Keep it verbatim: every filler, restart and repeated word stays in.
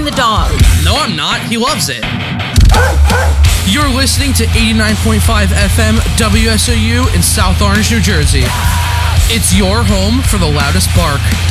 the dog. No, I'm not. He loves it. You're listening to eighty-nine point five F M W S O U in South Orange, New Jersey. It's your home for the loudest bark.